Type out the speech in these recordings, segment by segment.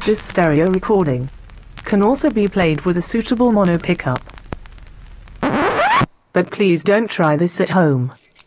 This stereo recording can also be played with a suitable mono pickup. But please don't try this at home.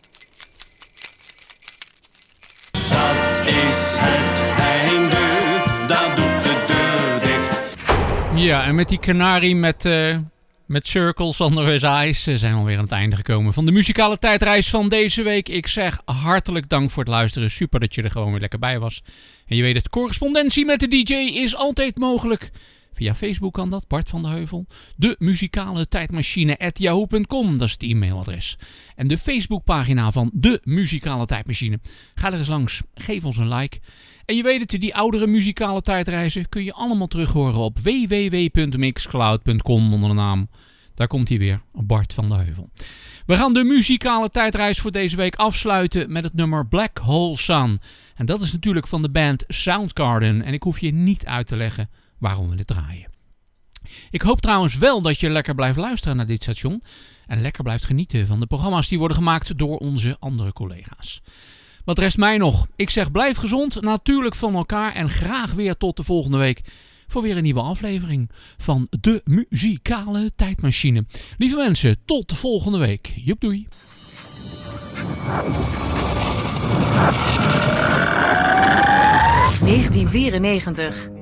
Dat is het einde, dat doet de deur dicht. Ja, en met die kanarie met Circles Under His Eyes zijn we alweer aan het einde gekomen van de muzikale tijdreis van deze week. Ik zeg hartelijk dank voor het luisteren. Super dat je er gewoon weer lekker bij was. En je weet het, correspondentie met de DJ is altijd mogelijk. Via Facebook kan dat, Bart van de Heuvel. De muzikale tijdmachine@yahoo.com, dat is het e-mailadres. En de Facebookpagina van de muzikale tijdmachine. Ga er eens langs, geef ons een like. En je weet het, die oudere muzikale tijdreizen kun je allemaal terug horen op www.mixcloud.com onder de naam. Daar komt hij weer, Bart van de Heuvel. We gaan de muzikale tijdreis voor deze week afsluiten met het nummer Black Hole Sun. En dat is natuurlijk van de band Soundgarden. En ik hoef je niet uit te leggen waarom we dit draaien. Ik hoop trouwens wel dat je lekker blijft luisteren naar dit station. En lekker blijft genieten van de programma's die worden gemaakt door onze andere collega's. Wat rest mij nog? Ik zeg blijf gezond, natuurlijk van elkaar. En graag weer tot de volgende week voor weer een nieuwe aflevering van de muzikale tijdmachine. Lieve mensen, tot de volgende week. Joep, doei. ...1994.